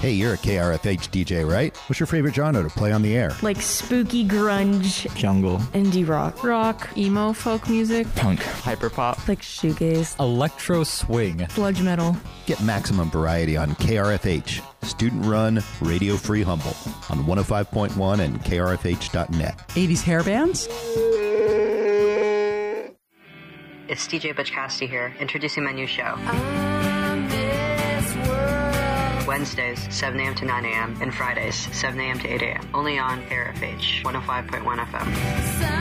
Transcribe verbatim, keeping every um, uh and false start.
Hey, you're a K R F H D J, right? What's your favorite genre to play on the air? Like spooky grunge, jungle, indie rock, rock, emo, folk music, punk, hyperpop, like shoegaze, electro swing, sludge metal. Get maximum variety on K R F H, student-run, radio-free Humble, on one oh five point one and K R F H dot net. eighties hair bands? It's D J Butch Cassidy here, introducing my new show. Wednesdays, seven a.m. to nine a.m. and Fridays, seven a.m. to eight a.m. Only on K R F H, one oh five point one F M.